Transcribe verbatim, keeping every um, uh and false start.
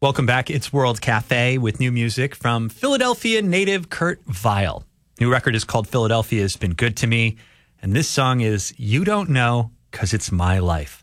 Welcome back. It's World Cafe with new music from Philadelphia native Kurt Vile. New record is called Philadelphia Has Been Good to Me. And this song is You Don't Know 'Cause It's My Life.